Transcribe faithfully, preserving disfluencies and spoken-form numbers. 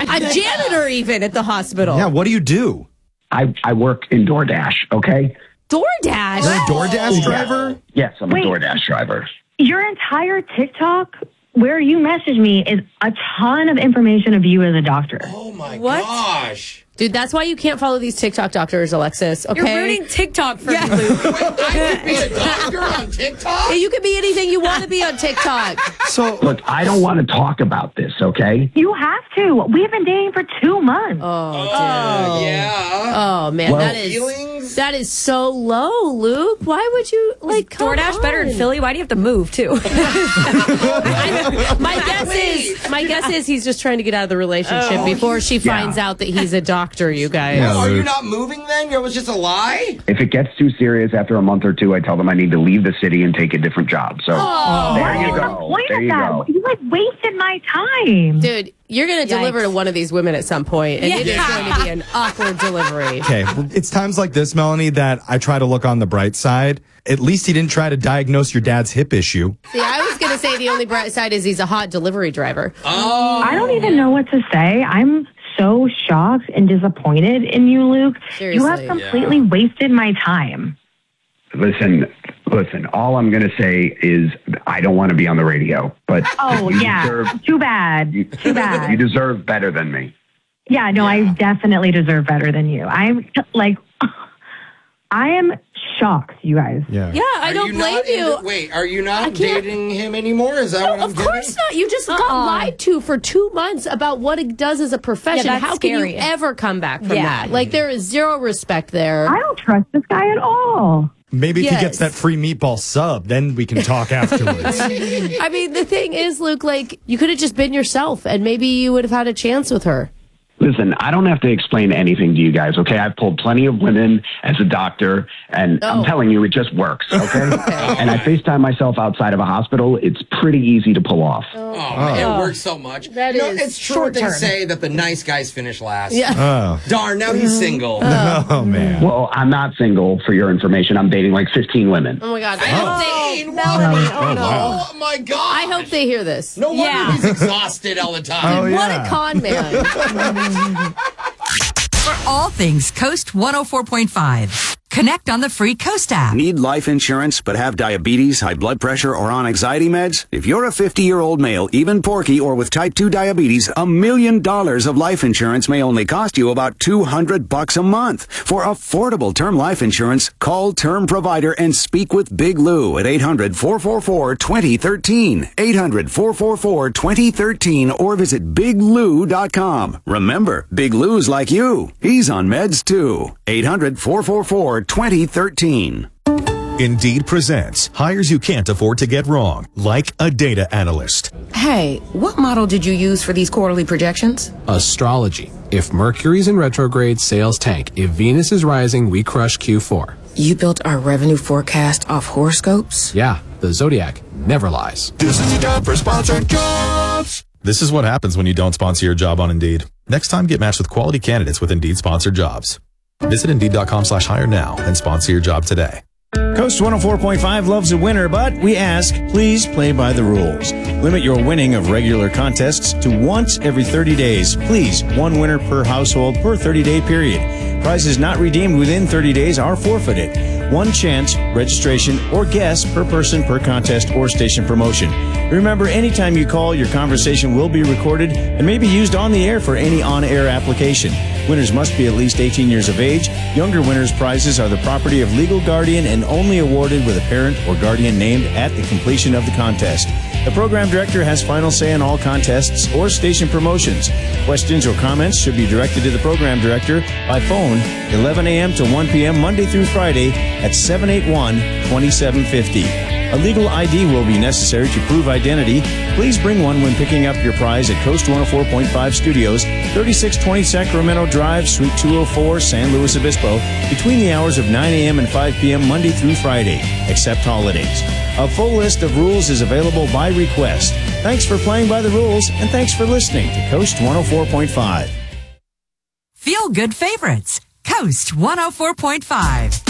A janitor even at the hospital. Yeah, what do you do? I, I work in DoorDash, okay? DoorDash? You're a DoorDash driver? Yes, I'm Wait. a DoorDash driver. Your entire TikTok where you message me is a ton of information of you as a doctor. Oh, my What? gosh. Dude, that's why you can't follow these TikTok doctors, Alexis. Okay, You're ruining TikTok for Yeah. me, Luke. Wait, I could be a doctor on TikTok? Yeah, you can be anything you want to be on TikTok. So, Look, I don't want to talk about this, okay? You have to. We've been dating for two months. Oh, Oh, dude. yeah. Oh man, Well- that is Feelings? that is so low, Luke. Why would you like come DoorDash on? better in Philly? Why do you have to move, too? I, my guess is my guess is he's just trying to get out of the relationship Oh, before she yeah. finds out that he's a doctor. You guys. Yeah. Oh, are you Luke. not moving then? It was just a lie? If it gets too serious after a month or two, I tell them I need to leave the city and take a different job. So Oh. there What you is the go. point There of you that? go. You like wasted my time. Dude, you're going to deliver to one of these women at some point, and it is Yeah. going to be an awkward delivery. okay, it's times like this, Melanie, that I try to look on the bright side. At least he didn't try to diagnose your dad's hip issue. See, I was going to say the only bright side is he's a hot delivery driver. Oh. I don't even know what to say. I'm so shocked and disappointed in you, Luke. You have Seriously. completely Yeah. wasted my time. Listen, listen, all I'm going to say is I don't want to be on the radio, but Oh, you yeah. deserve, Too bad. you, Too bad. you deserve better than me. Yeah, no, I definitely deserve better than you. I'm like, I am shocked, you guys. Yeah. Yeah, I Are don't you blame not you. into- wait, are you not can't- dating him anymore? Is that what I'm Of getting? course not. You just got Uh-uh. lied to for two months about what it does as a profession. Yeah, that's How scary. can you ever come back from Yeah. that? Like, there is zero respect there. I don't trust this guy at all. Maybe if Yes. he gets that free meatball sub, then we can talk afterwards. I mean, the thing is, Luke, like, you could have just been yourself, and maybe you would have had a chance with her. Listen, I don't have to explain anything to you guys, okay? I've pulled plenty of women as a doctor, and Oh. I'm telling you, it just works, okay? And I FaceTime myself outside of a hospital. It's pretty easy to pull off. Oh, man, it works so much. That you know, is it's true short they term. say that the nice guys finish last. Yeah. Oh. Darn, now he's single. Oh, man. Well, I'm not single, for your information. I'm dating like fifteen women. Oh, my God. I I hope have they, seen Melanie, one. oh, no. Oh, my God. I hope they hear this. No wonder Yeah. he's exhausted all the time. Oh, What yeah. a con man. For all things Coast one oh four point five. Connect on the free Coast app. Need life insurance but have diabetes, high blood pressure, or on anxiety meds? If you're a fifty-year-old male, even porky, or with type two diabetes, a million dollars of life insurance may only cost you about two hundred bucks a month. For affordable term life insurance, call Term Provider and speak with Big Lou at eight hundred, four four four, two oh one three. eight hundred, four four four, two oh one three or visit big lou dot com. Remember, Big Lou's like you. He's on meds too. eight hundred, four four four, two oh one three. Indeed presents hires you can't afford to get wrong, like a data analyst. Hey, what model did you use for these quarterly projections? Astrology. If Mercury's in retrograde, sales tank. If Venus is rising, we crush Q four. You built our revenue forecast off horoscopes? Yeah, the Zodiac never lies. This is your time for sponsored jobs. This is what happens when you don't sponsor your job on Indeed. Next time, get matched with quality candidates with Indeed sponsored jobs. Visit Indeed.com slash hire now and sponsor your job today. Coast one oh four point five loves a winner, but we ask, please play by the rules. Limit your winning of regular contests to once every thirty days. Please, one winner per household per thirty-day period. Prizes not redeemed within thirty days are forfeited. One chance, registration, or guess per person per contest or station promotion. Remember, anytime you call, your conversation will be recorded and may be used on the air for any on-air application. Winners must be at least eighteen years of age. Younger winners' prizes are the property of legal guardian and only awarded with a parent or guardian named at the completion of the contest. The program director has final say in all contests or station promotions. Questions or comments should be directed to the program director by phone eleven a.m. to one p.m. Monday through Friday at seven eight one, two seven five zero. A legal I D will be necessary to prove identity. Please bring one when picking up your prize at Coast one oh four point five Studios, thirty-six twenty Sacramento Drive, Suite two oh four, San Luis Obispo, between the hours of nine a.m. and five p.m. Monday through Friday, except holidays. A full list of rules is available by request. Thanks for playing by the rules, and thanks for listening to Coast one oh four point five. Feel good favorites. Coast one oh four point five.